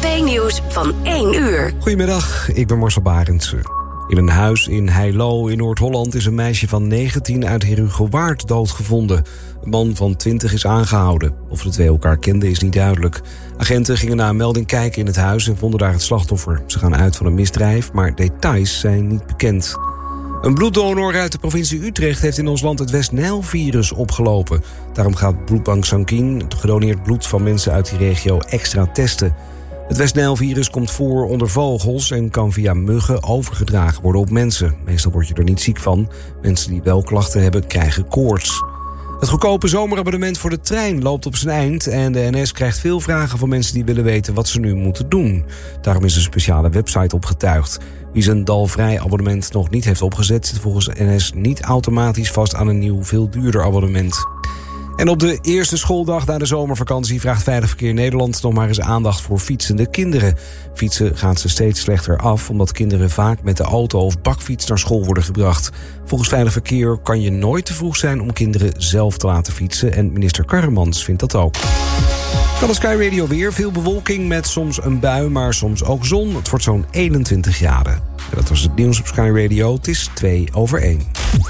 ANP-nieuws van 1 uur. Goedemiddag, ik ben Marcel Barendse. In een huis in Heilo in Noord-Holland is een meisje van 19 uit Herugewaard doodgevonden. Een man van 20 is aangehouden. Of de twee elkaar kenden is niet duidelijk. Agenten gingen na een melding kijken in het huis en vonden daar het slachtoffer. Ze gaan uit van een misdrijf, maar details zijn niet bekend. Een bloeddonor uit de provincie Utrecht heeft in ons land het West-Nijl-virus opgelopen. Daarom gaat Bloedbank Sanquin het gedoneerd bloed van mensen uit die regio extra testen. Het West-Nijl-virus komt voor onder vogels en kan via muggen overgedragen worden op mensen. Meestal word je er niet ziek van. Mensen die wel klachten hebben, krijgen koorts. Het goedkope zomerabonnement voor de trein loopt op zijn eind en de NS krijgt veel vragen van mensen die willen weten wat ze nu moeten doen. Daarom is een speciale website opgetuigd. Wie zijn dalvrij abonnement nog niet heeft opgezet, zit volgens NS niet automatisch vast aan een nieuw, veel duurder abonnement. En op de eerste schooldag na de zomervakantie vraagt Veilig Verkeer Nederland nog maar eens aandacht voor fietsende kinderen. Fietsen gaat ze steeds slechter af, omdat kinderen vaak met de auto of bakfiets naar school worden gebracht. Volgens Veilig Verkeer kan je nooit te vroeg zijn om kinderen zelf te laten fietsen en minister Karremans vindt dat ook. Dan is Sky Radio weer. Veel bewolking met soms een bui, maar soms ook zon. Het wordt zo'n 21 graden. En dat was het nieuws op Sky Radio. Het is 2:01.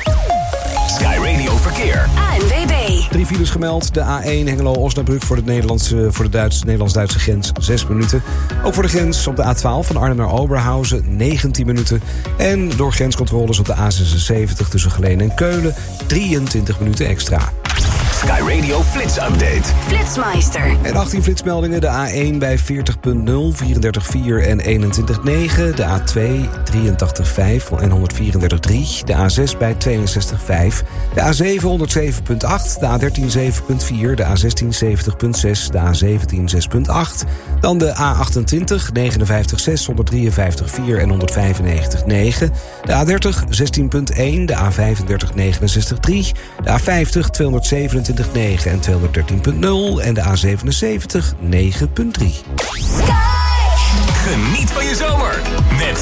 Sky Radio Verkeer. ANWB. 3 files gemeld. De A1 Hengelo-Osnabrück voor de Nederlands-Duitse grens 6 minuten. Ook voor de grens op de A12 van Arnhem naar Oberhausen 19 minuten. En door grenscontroles op de A76 tussen Geleen en Keulen 23 minuten extra. Sky Radio Flits Update. Flitsmeister. En 18 flitsmeldingen. De A1 bij 40.0, 34.4 en 21.9. De A2 83.5 en 134.3. De A6 bij 62.5. De A7 107.8. De A13 7.4. De A16 70.6. De A17 6.8. Dan de A28 59.6, 153.4 en 195.9. De A30 16.1. De A35 69.3. De A50 227.9 en 213.0 en de A77 9.3. Geniet van je zomer met